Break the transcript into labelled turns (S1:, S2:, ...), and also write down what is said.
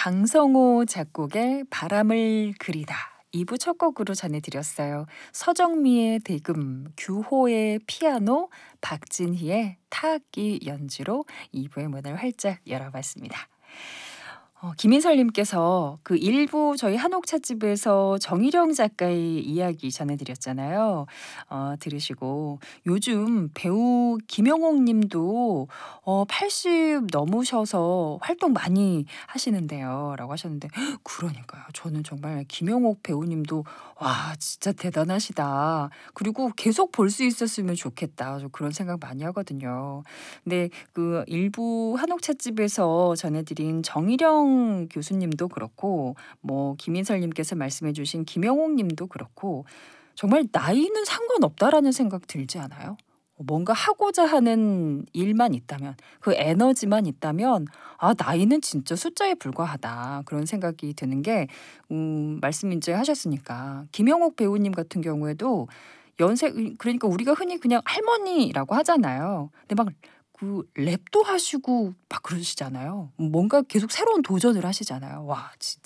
S1: 강성호 작곡의 바람을 그리다. 2부 첫 곡으로 전해드렸어요. 서정미의 대금, 규호의 피아노, 박진희의 타악기 연주로 2부의 문을 활짝 열어봤습니다. 김인설님께서 그 일부 저희 한옥 찻집에서 정일영 작가의 이야기 전해드렸잖아요. 들으시고 요즘 배우 김영옥 님도 80 넘으셔서 활동 많이 하시는데요. 라고 하셨는데 그러니까요. 저는 정말 김영옥 배우님도 와 진짜 대단하시다. 그리고 계속 볼 수 있었으면 좋겠다. 저 그런 생각 많이 하거든요. 근데 그 일부 한옥 찻집에서 전해드린 정일영 교수님도 그렇고 뭐 김인설님께서 말씀해주신 김영옥님도 그렇고 정말 나이는 상관없다라는 생각 들지 않아요? 뭔가 하고자 하는 일만 있다면 그 에너지만 있다면 나이는 진짜 숫자에 불과하다 그런 생각이 드는 게 말씀 이제 하셨으니까 김영옥 배우님 같은 경우에도 연세 그러니까 우리가 흔히 그냥 할머니라고 하잖아요. 근데 막 그 랩도 하시고 막 그러시잖아요. 뭔가 계속 새로운 도전을 하시잖아요. 와 진짜